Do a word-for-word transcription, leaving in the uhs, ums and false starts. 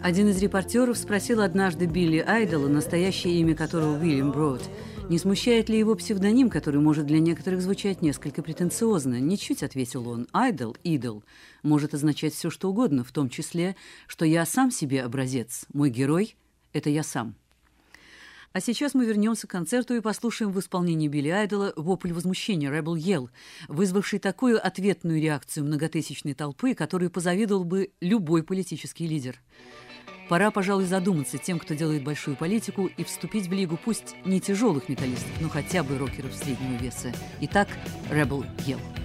Один из репортеров спросил однажды Билли Айдола, настоящее имя которого Уильям Броуд, не смущает ли его псевдоним, который может для некоторых звучать несколько претенциозно. «Ничуть», — ответил он, — «айдол, идол может означать все, что угодно, в том числе, что я сам себе образец, мой герой — это я сам». А сейчас мы вернемся к концерту и послушаем в исполнении Билли Айдола вопль возмущения «Rebel Yell», вызвавший такую ответную реакцию многотысячной толпы, которую позавидовал бы любой политический лидер. Пора, пожалуй, задуматься тем, кто делает большую политику, и вступить в лигу пусть не тяжелых металлистов, но хотя бы рокеров среднего веса. Итак, «Rebel Yell».